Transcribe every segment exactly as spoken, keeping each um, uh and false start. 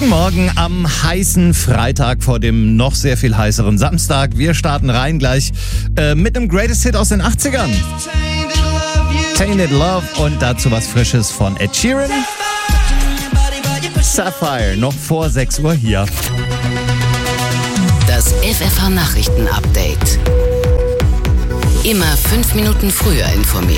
Guten Morgen am heißen Freitag vor dem noch sehr viel heißeren Samstag. Wir starten rein gleich äh, mit einem Greatest Hit aus den achtzigern. Tainted Love und dazu was Frisches von Ed Sheeran. Sapphire, noch vor sechs Uhr hier. Das F F H-Nachrichten-Update. Immer fünf Minuten früher informiert.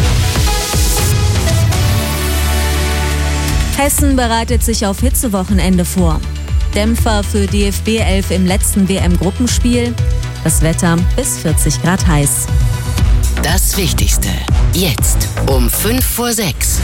Hessen bereitet sich auf Hitzewochenende vor. Dämpfer für D F B elf im letzten W M-Gruppenspiel. Das Wetter bis vierzig Grad heiß. Das Wichtigste jetzt um fünf vor sechs.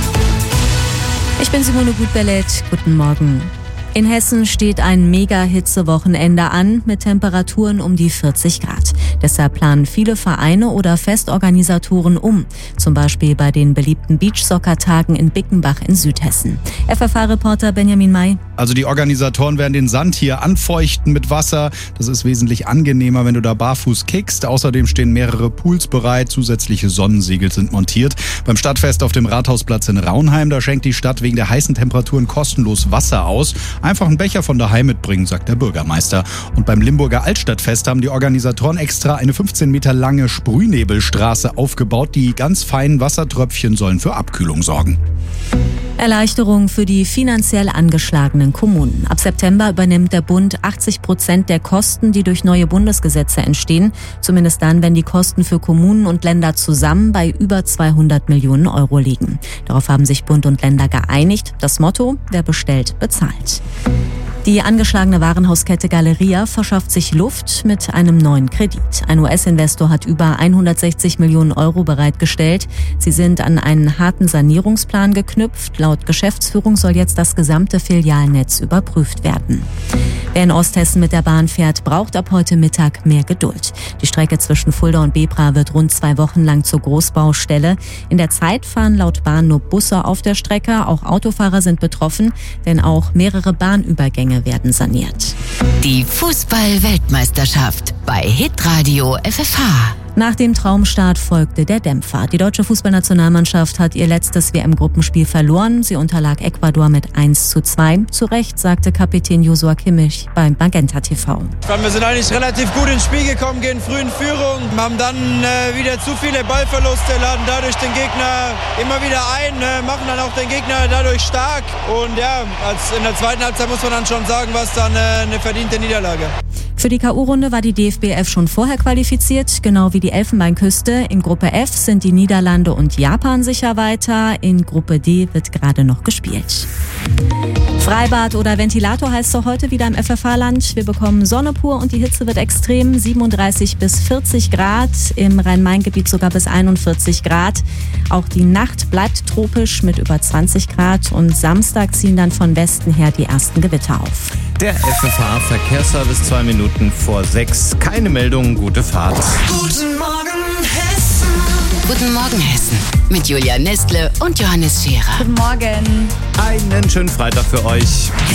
Ich bin Simone Gutbellet. Guten Morgen. In Hessen steht ein Mega-Hitze-Wochenende an mit Temperaturen um die vierzig Grad. Deshalb planen viele Vereine oder Festorganisatoren um. Zum Beispiel bei den beliebten Beachsoccer-Tagen in Bickenbach in Südhessen. F F H-Reporter Benjamin May. Also die Organisatoren werden den Sand hier anfeuchten mit Wasser. Das ist wesentlich angenehmer, wenn du da barfuß kickst. Außerdem stehen mehrere Pools bereit. Zusätzliche Sonnensiegel sind montiert. Beim Stadtfest auf dem Rathausplatz in Raunheim, da schenkt die Stadt wegen der heißen Temperaturen kostenlos Wasser aus. Einfach einen Becher von daheim mitbringen, sagt der Bürgermeister. Und beim Limburger Altstadtfest haben die Organisatoren extra eine fünfzehn Meter lange Sprühnebelstraße aufgebaut. Die ganz feinen Wassertröpfchen sollen für Abkühlung sorgen. Erleichterung für die finanziell angeschlagenen Kommunen. Ab September übernimmt der Bund achtzig Prozent der Kosten, die durch neue Bundesgesetze entstehen. Zumindest dann, wenn die Kosten für Kommunen und Länder zusammen bei über zweihundert Millionen Euro liegen. Darauf haben sich Bund und Länder geeinigt. Das Motto: Wer bestellt, bezahlt. Die angeschlagene Warenhauskette Galeria verschafft sich Luft mit einem neuen Kredit. Ein U S-Investor hat über hundertsechzig Millionen Euro bereitgestellt. Sie sind an einen harten Sanierungsplan geknüpft. Laut Geschäftsführung soll jetzt das gesamte Filialnetz überprüft werden. Wer in Osthessen mit der Bahn fährt, braucht ab heute Mittag mehr Geduld. Die Strecke zwischen Fulda und Bebra wird rund zwei Wochen lang zur Großbaustelle. In der Zeit fahren laut Bahn nur Busse auf der Strecke. Auch Autofahrer sind betroffen, denn auch mehrere Bahnübergänge werden saniert. Die Fußball-Weltmeisterschaft bei Hitradio F F H. Nach dem Traumstart folgte der Dämpfer. Die deutsche Fußballnationalmannschaft hat ihr letztes W M-Gruppenspiel verloren. Sie unterlag Ecuador mit eins zu zwei. Zu Recht, sagte Kapitän Joshua Kimmich beim Magenta T V. Wir sind eigentlich relativ gut ins Spiel gekommen, gehen früh in Führung, haben dann äh, wieder zu viele Ballverluste, laden dadurch den Gegner immer wieder ein, äh, machen dann auch den Gegner dadurch stark. Und ja, als in der zweiten Halbzeit muss man dann schon sagen, was dann äh, eine verdiente Niederlage. Für die K O-Runde war die D F B elf schon vorher qualifiziert, genau wie die Elfenbeinküste. In Gruppe F sind die Niederlande und Japan sicher weiter. In Gruppe D wird gerade noch gespielt. Freibad oder Ventilator heißt es heute wieder im F F H-Land. Wir bekommen Sonne pur und die Hitze wird extrem. siebenunddreißig bis vierzig Grad, im Rhein-Main-Gebiet sogar bis einundvierzig Grad. Auch die Nacht bleibt tropisch mit über zwanzig Grad und Samstag ziehen dann von Westen her die ersten Gewitter auf. Der F F H-Verkehrsservice zwei Minuten vor sechs. Keine Meldung, gute Fahrt. Guten Morgen, Hessen. Guten Morgen, Hessen. Mit Julia Nestle und Johannes Scherer. Guten Morgen. Einen schönen Freitag für euch.